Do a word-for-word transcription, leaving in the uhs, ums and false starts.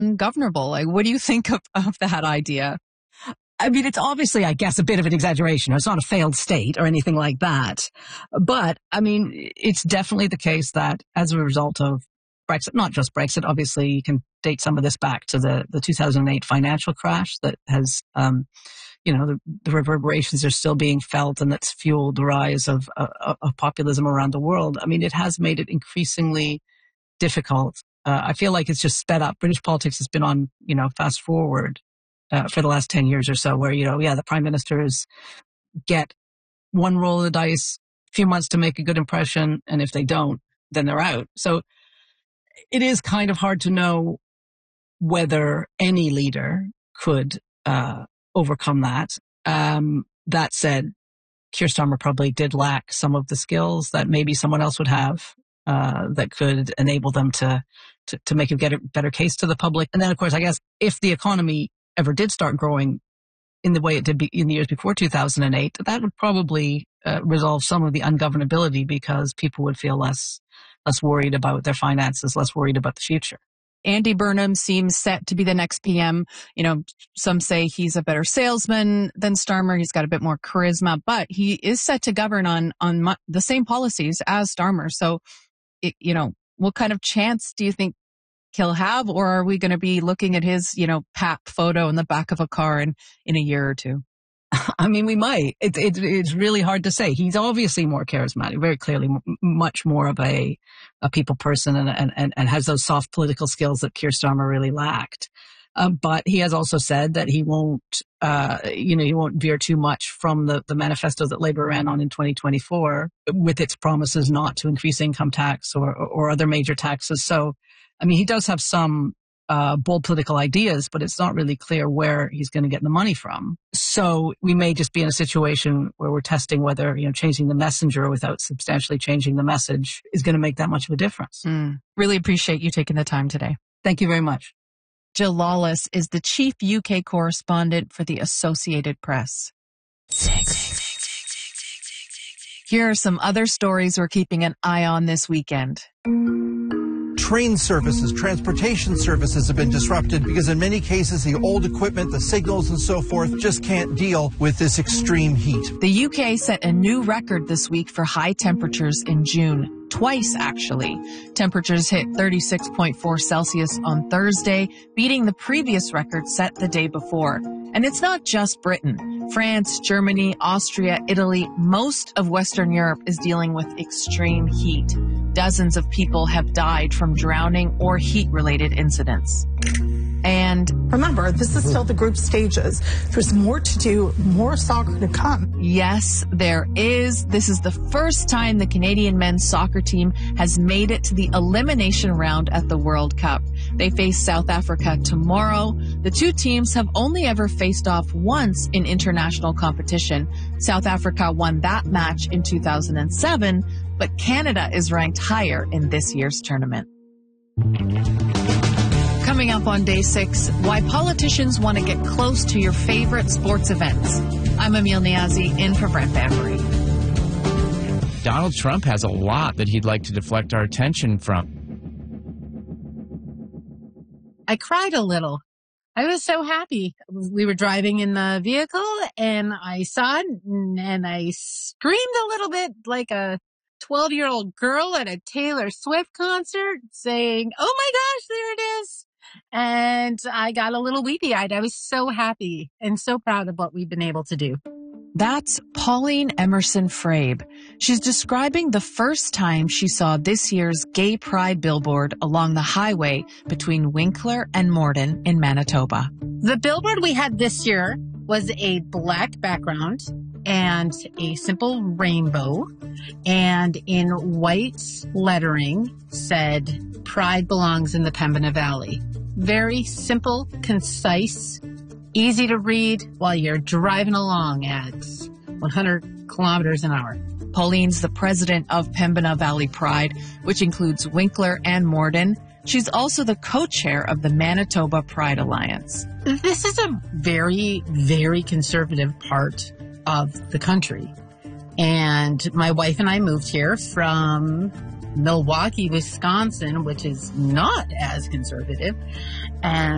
ungovernable. Like, what do you think of, of that idea? I mean, it's obviously, I guess, a bit of an exaggeration. It's not a failed state or anything like that. But, I mean, it's definitely the case that as a result of Brexit, not just Brexit, obviously you can date some of this back to the, the two thousand eight financial crash that has, um, you know, the, the reverberations are still being felt, and that's fueled the rise of, uh, of populism around the world. I mean, it has made it increasingly difficult. Uh, I feel like it's just sped up. British politics has been on, you know, fast forward uh, for the last ten years or so, where, you know, yeah, the prime ministers get one roll of the dice, a few months to make a good impression, and if they don't, then they're out. So it is kind of hard to know whether any leader could uh, overcome that. Um, that said, Keir Starmer probably did lack some of the skills that maybe someone else would have uh, that could enable them to, to, to make a get a better case to the public. And then, of course, I guess if the economy ever did start growing in the way it did be in the years before two thousand eight, that would probably uh, resolve some of the ungovernability, because people would feel less less worried about their finances, less worried about the future. Andy Burnham seems set to be the next P M. You know, some say he's a better salesman than Starmer. He's got a bit more charisma, but he is set to govern on on mu- the same policies as Starmer. So, it, you know, what kind of chance do you think he'll have? Or are we going to be looking at his, you know, P A P photo in the back of a car in, in a year or two? I mean, we might. It, it, it's really hard to say. He's obviously more charismatic, very clearly m- much more of a, a people person, and, and, and has those soft political skills that Keir Starmer really lacked. Um, but he has also said that he won't, uh, you know, he won't veer too much from the, the manifesto that Labour ran on in twenty twenty-four with its promises not to increase income tax or, or, or other major taxes. So, I mean, he does have some Uh, bold political ideas, but it's not really clear where he's going to get the money from. So we may just be in a situation where we're testing whether, you know, changing the messenger without substantially changing the message is going to make that much of a difference. Mm. Really appreciate you taking the time today. Thank you very much. Jill Lawless is the chief U K correspondent for the Associated Press. Here are some other stories we're keeping an eye on this weekend. Train services, transportation services have been disrupted because in many cases the old equipment, the signals and so forth just can't deal with this extreme heat. The U K set a new record this week for high temperatures in June. Twice, actually. Temperatures hit thirty-six point four Celsius on Thursday, beating the previous record set the day before. And it's not just Britain. France, Germany, Austria, Italy, most of Western Europe is dealing with extreme heat. Dozens of people have died from drowning or heat-related incidents. And remember, this is still the group stages. There's more to do, more soccer to come. Yes, there is. This is the first time the Canadian men's soccer team has made it to the elimination round at the World Cup. They face South Africa tomorrow. The two teams have only ever faced off once in international competition. South Africa won that match in two thousand seven, but Canada is ranked higher in this year's tournament. Coming up on day six, why politicians want to get close to your favorite sports events. I'm Emil Niazi, in for Brent Bambury. Donald Trump has a lot that he'd like to deflect our attention from. I cried a little. I was so happy. We were driving in the vehicle and I saw it and I screamed a little bit like a twelve-year-old girl at a Taylor Swift concert saying, "Oh my gosh, there it is." And I got a little weepy-eyed. I was so happy and so proud of what we've been able to do. That's Pauline Emerson Frabe. She's describing the first time she saw this year's Gay Pride billboard along the highway between Winkler and Morden in Manitoba. The billboard we had this year was a black background and a simple rainbow, and in white lettering said, "Pride belongs in the Pembina Valley." Very simple, concise, easy to read while you're driving along at one hundred kilometers an hour. Pauline's the president of Pembina Valley Pride, which includes Winkler and Morden. She's also the co-chair of the Manitoba Pride Alliance. This is a very, very conservative part of the country. And my wife and I moved here from Milwaukee, Wisconsin, which is not as conservative. And